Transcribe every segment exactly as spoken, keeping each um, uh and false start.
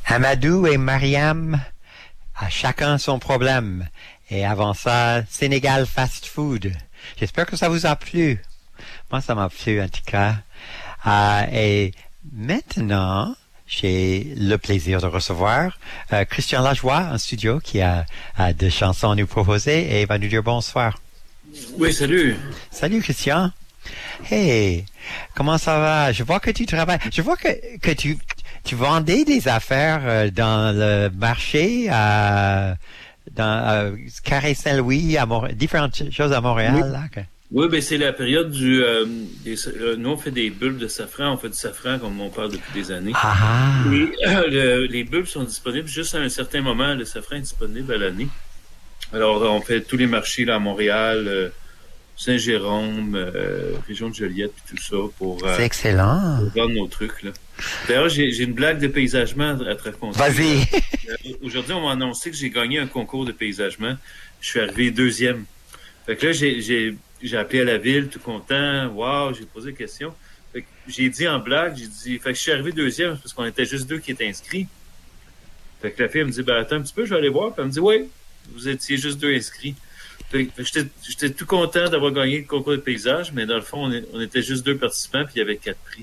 Amadou et Mariam, à chacun son problème. Et avant ça, Sénégal Fast Food. J'espère que ça vous a plu. Moi, ça m'a plu en tout cas. Euh, et maintenant, j'ai le plaisir de recevoir euh, Christian Lajoie en studio qui a, a des chansons à nous proposer et va nous dire bonsoir. Oui, salut. Salut Christian. Hey, comment ça va? Je vois que tu travailles. Je vois que, que tu, tu vendais des affaires euh, dans le marché à dans euh, Carré Saint-Louis, à Mont- différentes choses à Montréal. Oui. Là, que... Oui, ben c'est la période du... Euh, des, euh, nous, on fait des bulbes de safran. On fait du safran comme on parle depuis des années. Ah. Et euh, le, les bulbes sont disponibles juste à un certain moment. Le safran est disponible à l'année. Alors, on fait tous les marchés là, à Montréal, euh, Saint-Jérôme, euh, région de Joliette, puis tout ça, pour, euh, C'est excellent. pour vendre nos trucs. Là. D'ailleurs, j'ai, j'ai une blague de paysagement à te raconter. Vas-y. Euh, aujourd'hui, on m'a annoncé que j'ai gagné un concours de paysagement. Je suis arrivé deuxième. Fait que là, j'ai, j'ai, j'ai appelé à la ville, tout content. Waouh, j'ai posé des questions. Fait que j'ai dit en blague, j'ai dit, fait que je suis arrivé deuxième parce qu'on était juste deux qui étaient inscrits. Fait que la fille, elle me dit, ben, attends un petit peu, je vais aller voir. Puis elle me dit, oui, vous étiez juste deux inscrits. Fait que j'étais, j'étais tout content d'avoir gagné le concours de paysage, mais dans le fond, on, est, on était juste deux participants, puis il y avait quatre prix.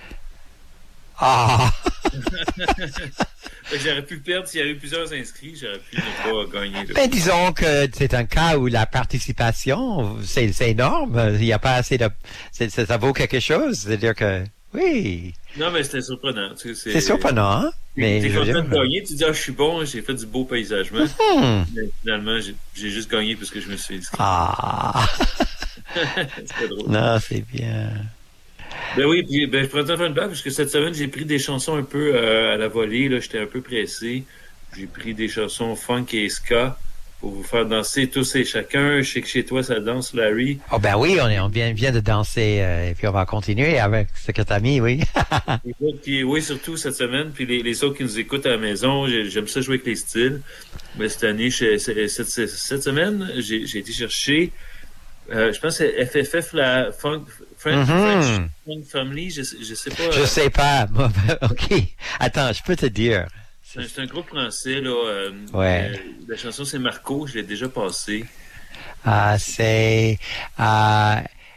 Ah. Fait que j'aurais pu le perdre s'il y avait eu plusieurs inscrits, j'aurais pu ne pas gagner. Là. Ben, disons que c'est un cas où la participation, c'est, c'est énorme. Il n'y a pas assez de... C'est, ça vaut quelque chose. C'est-à-dire que... Oui. Non, mais c'était surprenant. Tu sais, c'est, c'est surprenant, hein? Mais t'es je veux content dire... de gagner, tu dis, ah, je suis bon, j'ai fait du beau paysagement. Mm-hmm. Mais finalement, j'ai, j'ai juste gagné parce que je me suis inscrit. Ah. C'était drôle. Non, c'est bien. Ben oui, puis ben, je pourrais te faire une blague parce que cette semaine, j'ai pris des chansons un peu euh, à la volée. Là, j'étais un peu pressé. J'ai pris des chansons funk et ska pour vous faire danser tous et chacun. Je sais que chez toi, ça danse, Larry. Oh ben oui, on, est, on vient, vient de danser euh, et puis on va continuer avec ce que t'as mis, oui. Et puis, oui, surtout cette semaine. Puis les, les autres qui nous écoutent à la maison, j'ai- j'aime ça jouer avec les styles. Mais cette année, je- cette, cette, cette semaine, j'ai, j'ai été chercher, euh, je pense que c'est F F F, la funk, French, Mhm. French Funk Family. Je, je sais pas. Je euh, sais pas. Moi, OK. Attends, je peux te dire. C'est un, c'est un groupe français, là. Euh, Ouais. euh, la chanson, c'est Marco, je l'ai déjà passée. Euh, c'est euh,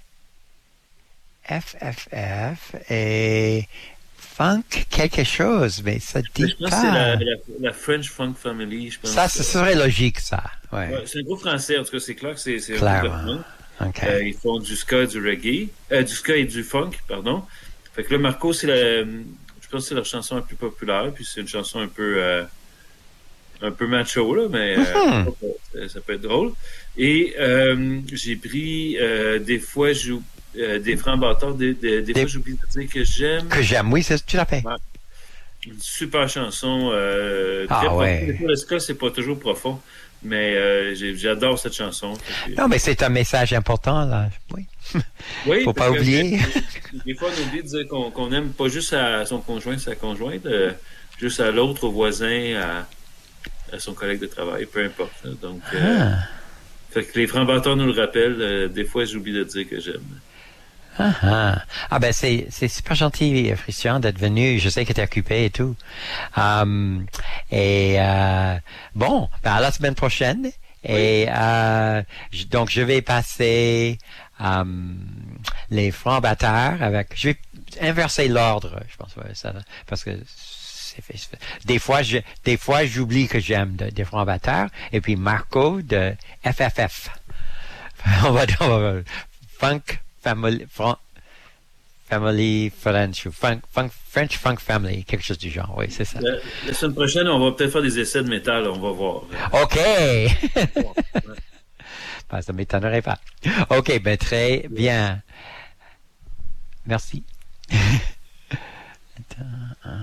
F F F et funk quelque chose, mais ça Mais dit je pense que c'est pas. la, la, la French Funk Family, je pense. Ça, ce serait logique, ça. Ouais. Ouais, c'est un groupe français, en tout cas, c'est clair que c'est, c'est un Clairement. groupe de funk. OK. Euh, ils font du ska, du reggae, euh, du ska et du funk, pardon. Fait que là, Marco, c'est la, je pense que c'est leur chanson la plus populaire, puis c'est une chanson un peu, euh, un peu macho, là, mais euh, Mhm. ça, ça peut être drôle. Et euh, j'ai pris, euh, des fois, je joue, euh, des francs bâtards, des, des, des Des- fois, j'oublie de dire que j'aime. Que j'aime, oui, c'est tout à fait. Ouais. Une super chanson, euh, Ah, très profonde. ouais. Des fois, le ska, c'est pas toujours profond, mais euh, j'ai- j'adore cette chanson. Fait que- Non, mais c'est un message important, là. Oui. Oui, Faut parce pas que oublier. Des fois, on oublie de dire qu'on qu'on aime pas juste à son conjoint, sa conjointe, euh, juste à l'autre, au voisin, à, à son collègue de travail, peu importe. Là. Donc, euh, Ah. fait que les francs-bâtons nous le rappellent. Euh, des fois, j'oublie de dire que j'aime. Ah, ah. Ah, ben c'est c'est super gentil, Christian, d'être venu. Je sais que t'es occupé et tout. Um, et euh, bon, ben à la semaine prochaine. Et euh, j- donc je vais passer um, les francs bâtards avec. Je vais inverser l'ordre, je pense, ouais, ça, parce que c'est fait, c'est fait. Des fois, je, des fois, j'oublie que j'aime de- des francs bâtards. Et puis Marco de F F F. On va, on va funk. Family, fran- family French, ou funk, funk, French Funk Family, quelque chose du genre, oui, c'est ça. La, la semaine prochaine, on va peut-être faire des essais de métal, on va voir. OK! Ben, ça m'étonnerait pas. OK, ben très bien. Merci. Attends, hein.